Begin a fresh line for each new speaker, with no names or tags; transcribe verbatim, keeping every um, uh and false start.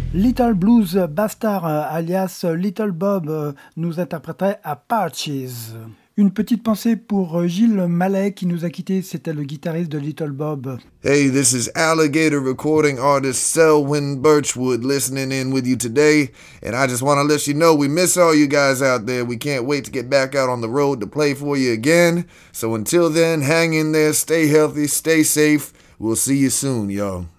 Little Blues Bastard, alias Little Bob, nous interprétait Apaches. Une petite pensée pour Gilles Mallet qui nous a quittés, c'était le guitariste de Little Bob.
Hey, this is Alligator recording artist Selwyn Birchwood listening in with you today, and I just want to let you know we miss all you guys out there. We can't wait to get back out on the road to play for you again. So until then, hang in there, stay healthy, stay safe. We'll see you soon, y'all.